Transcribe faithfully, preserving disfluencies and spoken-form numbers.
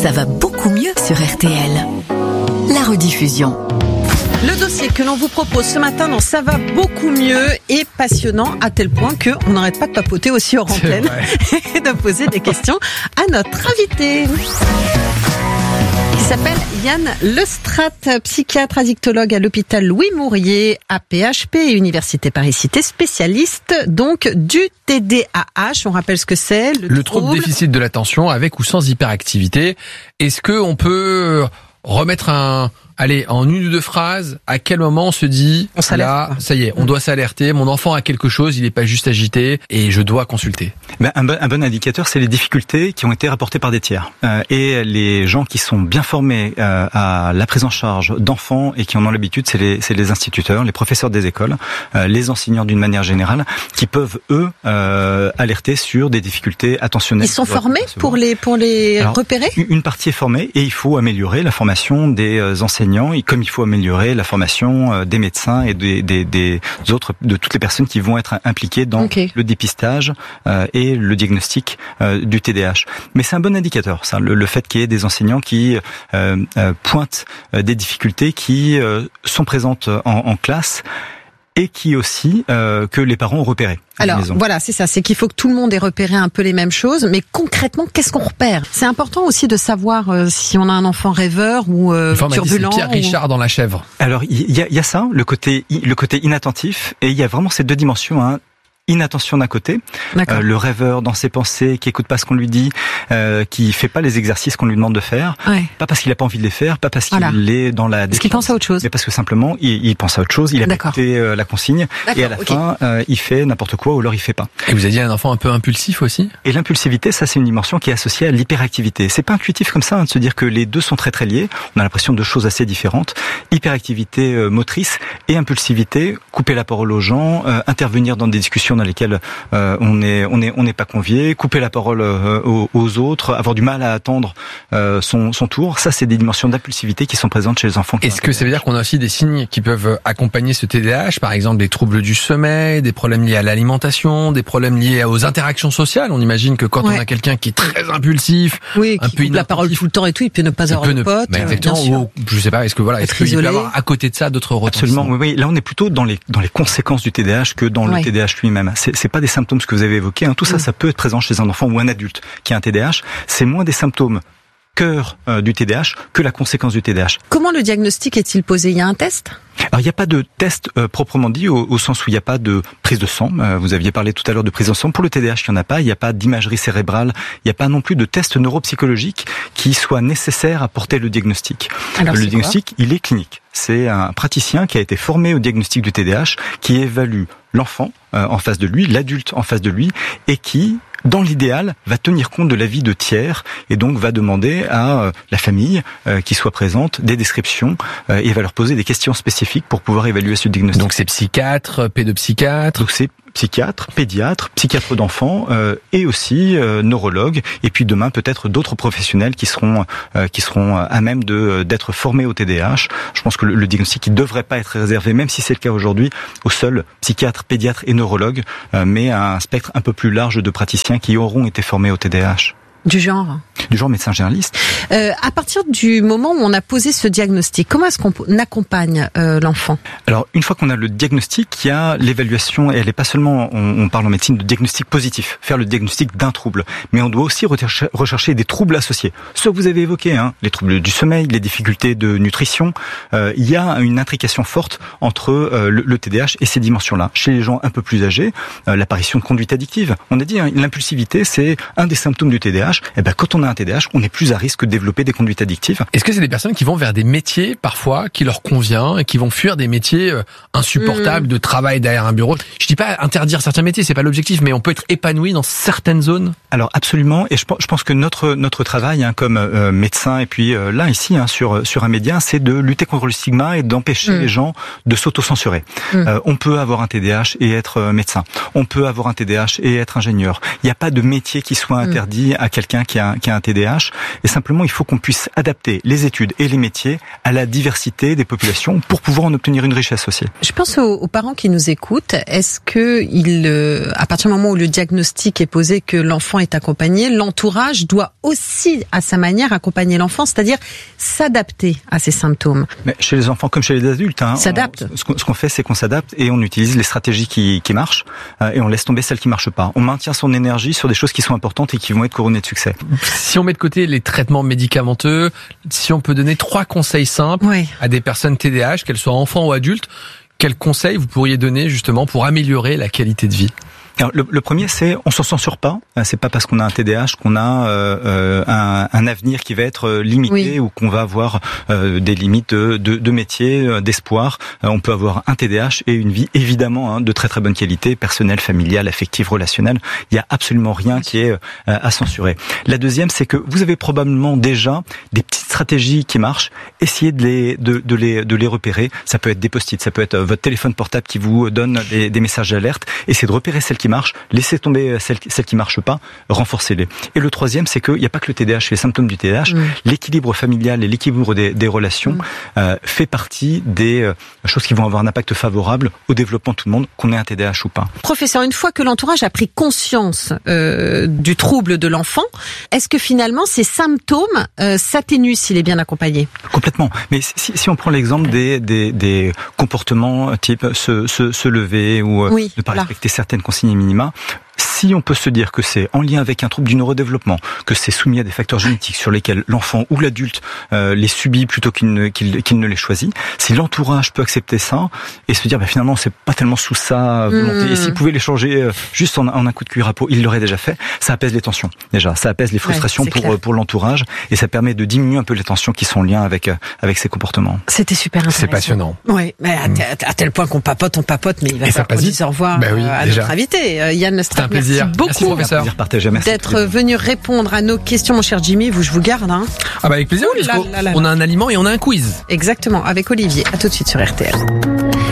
Ça va beaucoup mieux sur R T L. La rediffusion. Le dossier que l'on vous propose ce matin dans Ça va beaucoup mieux est passionnant à tel point qu'on n'arrête pas de papoter aussi hors antenne et de poser des questions à notre invité. Qui s'appelle Yann Lestrat, psychiatre addictologue à l'hôpital Louis Mourier, A P H P et Université Paris-Cité, spécialiste donc du T D A H. On rappelle ce que c'est. Le, le trouble, trouble déficit de l'attention avec ou sans hyperactivité. Est-ce que on peut remettre un, allez, en une ou deux phrases, à quel moment on se dit, on là, ça y est, on doit s'alerter, mon enfant a quelque chose, il n'est pas juste agité et je dois consulter. Ben, un, bon, un bon indicateur, c'est les difficultés qui ont été rapportées par des tiers. Euh, et les gens qui sont bien formés euh, à la prise en charge d'enfants et qui en ont l'habitude, c'est les, c'est les instituteurs, les professeurs des écoles, euh, les enseignants d'une manière générale, qui peuvent, eux, euh, alerter sur des difficultés attentionnelles. Ils sont formés pour les, pour les Alors, repérer ? Une partie est formée et il faut améliorer la formation des enseignants, et comme il faut améliorer la formation des médecins et des, des, des autres, de toutes les personnes qui vont être impliquées dans okay. le dépistage euh, et le diagnostic euh, du T D A H. Mais c'est un bon indicateur, ça, le, le fait qu'il y ait des enseignants qui euh, euh, pointent euh, des difficultés qui euh, sont présentes en, en classe et qui aussi euh, que les parents ont repéré. Alors voilà, c'est ça, c'est qu'il faut que tout le monde ait repéré un peu les mêmes choses, mais concrètement, qu'est-ce qu'on repère ? C'est important aussi de savoir euh, si on a un enfant rêveur ou euh, turbulent. C'est Pierre ou... Richard dans La Chèvre. Alors il y a, y a ça, le côté le côté inattentif, et il y a vraiment ces deux dimensions. Hein. Inattention d'un côté, euh, le rêveur dans ses pensées, qui écoute pas ce qu'on lui dit, euh, qui fait pas les exercices qu'on lui demande de faire, ouais. pas parce qu'il a pas envie de les faire, pas parce qu'il voilà. est dans la parce qu'il pense à autre chose, mais parce que simplement il, il pense à autre chose, il a écouté euh, la consigne D'accord, et à la okay. fin euh, il fait n'importe quoi ou alors il fait pas. Et vous avez dit un enfant un peu impulsif aussi ? Et l'impulsivité, ça c'est une dimension qui est associée à l'hyperactivité. C'est pas intuitif comme ça hein, de se dire que les deux sont très très liés. On a l'impression de choses assez différentes. Hyperactivité euh, motrice et impulsivité, couper la parole aux gens, euh, intervenir dans des discussions dans lesquelles euh, on est on est on n'est pas convié, couper la parole euh, aux, aux autres, avoir du mal à attendre euh, son son tour, ça c'est des dimensions d'impulsivité qui sont présentes chez les enfants. Est-ce que ça veut dire qu'on a aussi des signes qui peuvent accompagner ce T D A H, par exemple des troubles du sommeil, des problèmes liés à l'alimentation, des problèmes liés aux interactions sociales ? On imagine que quand ouais. on a quelqu'un qui est très impulsif, oui, un qui peu coupe la parole tout le temps et tout, il peut ne pas il avoir de ne... potes. Mais exactement. Ou, je sais pas. Est-ce que voilà, est-ce qu'il peut y avoir à côté de ça d'autres retentissements ? Absolument. Oui, oui. Là, on est plutôt dans les dans les conséquences du T D A H que dans ouais. le T D A H lui-même. C'est, c'est pas des symptômes ce que vous avez évoqués. Hein. Tout ça, mmh. ça peut être présent chez un enfant ou un adulte qui a un T D A H. C'est moins des symptômes cœur euh, du T D A H que la conséquence du T D A H. Comment le diagnostic est-il posé ? Il y a un test ? Alors il n'y a pas de test euh, proprement dit au, au sens où il n'y a pas de prise de sang. Euh, vous aviez parlé tout à l'heure de prise de sang. Pour le T D A H, il n'y en a pas. Il n'y a pas d'imagerie cérébrale. Il n'y a pas non plus de test neuropsychologique qui soit nécessaire à porter le diagnostic. Alors, le diagnostic, il est clinique. C'est un praticien qui a été formé au diagnostic du T D A H qui évalue l'enfant euh, en face de lui, l'adulte en face de lui, et qui dans l'idéal, va tenir compte de l'avis de tiers et donc va demander à euh, la famille euh, qui soit présente des descriptions euh, et va leur poser des questions spécifiques pour pouvoir évaluer ce diagnostic. Donc c'est psychiatre, pédopsychiatre. Donc c'est psychiatre, pédiatre, psychiatre d'enfants euh, et aussi euh, neurologue. Et puis demain peut-être d'autres professionnels qui seront euh, qui seront à même de d'être formés au T D A H. Je pense que le, le diagnostic ne devrait pas être réservé, même si c'est le cas aujourd'hui, aux seuls psychiatres, pédiatres et neurologues, euh, mais à un spectre un peu plus large de praticiens qui auront été formés au T D A H. Du genre Du genre médecin généraliste. Euh, à partir du moment où on a posé ce diagnostic, comment est-ce qu'on accompagne euh, l'enfant ? Alors, une fois qu'on a le diagnostic, il y a l'évaluation, et elle n'est pas seulement, on, on parle en médecine de diagnostic positif, faire le diagnostic d'un trouble, mais on doit aussi rechercher, rechercher des troubles associés. Ceux que vous avez évoqués, hein, les troubles du sommeil, les difficultés de nutrition, euh, il y a une intrication forte entre euh, le, le T D A H et ces dimensions-là. Chez les gens un peu plus âgés, euh, l'apparition de conduite addictive. On a dit, hein, l'impulsivité, c'est un des symptômes du T D A H. Eh ben, quand on a un T D A H, on est plus à risque de développer des conduites addictives. Est-ce que c'est des personnes qui vont vers des métiers, parfois, qui leur convient et qui vont fuir des métiers euh, insupportables mmh. de travail derrière un bureau ? Je dis pas interdire certains métiers, c'est pas l'objectif, mais on peut être épanoui dans certaines zones. Alors, absolument. Et je, je pense que notre, notre travail, hein, comme euh, médecin, et puis euh, là, ici, hein, sur, sur un média, c'est de lutter contre le stigma et d'empêcher mmh. les gens de s'auto-censurer. Mmh. Euh, on peut avoir un T D A H et être euh, médecin. On peut avoir un T D A H et être ingénieur. Il n'y a pas de métier qui soit interdit mmh. à quelqu'un qui a, qui a un T D A H. Et simplement, il faut qu'on puisse adapter les études et les métiers à la diversité des populations pour pouvoir en obtenir une richesse aussi. Je pense aux, aux parents qui nous écoutent. Est-ce que il, euh, à partir du moment où le diagnostic est posé que l'enfant est accompagné, l'entourage doit aussi, à sa manière, accompagner l'enfant, c'est-à-dire s'adapter à ses symptômes? Mais chez les enfants comme chez les adultes, hein, s'adapte. On, ce qu'on, ce qu'on fait, c'est qu'on s'adapte et on utilise les stratégies qui, qui marchent euh, et on laisse tomber celles qui marchent pas. On maintient son énergie sur des choses qui sont importantes et qui vont être couronnées de succès. Si on met de côté les traitements médicamenteux, si on peut donner trois conseils simples oui. à des personnes T D A H, qu'elles soient enfants ou adultes, quels conseils vous pourriez donner justement pour améliorer la qualité de vie? Alors, le, le premier, c'est on s'en censure pas. C'est pas parce qu'on a un T D A H qu'on a euh, un, un avenir qui va être limité oui. ou qu'on va avoir euh, des limites de, de, de métier, d'espoir. Euh, on peut avoir un T D A H et une vie évidemment hein, de très très bonne qualité, personnelle, familiale, affective, relationnelle. Il y a absolument rien qui est euh, à censurer. La deuxième, c'est que vous avez probablement déjà des petites stratégies qui marchent. Essayez de les de, de les de les repérer. Ça peut être des post-it, ça peut être votre téléphone portable qui vous donne des, des messages d'alerte. Essayez de repérer celles qui marchent, laissez tomber celles, celles qui marchent pas, renforcez-les. Et le troisième, c'est qu'il n'y a pas que le T D A H, les symptômes du T D A H, mmh. l'équilibre familial et l'équilibre des, des relations mmh. euh, fait partie des euh, choses qui vont avoir un impact favorable au développement de tout le monde, qu'on ait un T D A H ou pas. Professeur, une fois que l'entourage a pris conscience euh, du trouble de l'enfant, est-ce que finalement ces symptômes euh, s'atténuent s'il est bien accompagné? Complètement. Mais si, si on prend l'exemple des, des, des comportements type se, se, se lever ou oui, ne pas là. respecter certaines consignes minima, si on peut se dire que c'est en lien avec un trouble du neurodéveloppement, que c'est soumis à des facteurs génétiques sur lesquels l'enfant ou l'adulte euh, les subit plutôt qu'il ne, qu'il, qu'il ne les choisit, si l'entourage peut accepter ça et se dire bah, finalement c'est pas tellement sous sa volonté, mmh. et s'il pouvait les changer euh, juste en, en un coup de cuillère à peau, il l'aurait déjà fait, ça apaise les tensions déjà, ça apaise les frustrations ouais, pour, euh, pour l'entourage et ça permet de diminuer un peu les tensions qui sont en lien avec, euh, avec ces comportements. C'était super intéressant. C'est passionnant. Oui, mais à, t- à tel point qu'on papote, on papote, mais il va falloir qu'on dise au revoir bah oui, euh, à déjà. notre invité, euh, Yann Lestrade. Merci beaucoup. Merci, professeur. Un plaisir merci d'être venu répondre à nos questions, mon cher Jimmy. Vous, je vous garde. Hein. Ah bah avec plaisir. Ouh, là, là, là, on a un aliment et on a un quiz. Exactement, avec Olivier. À tout de suite sur R T L.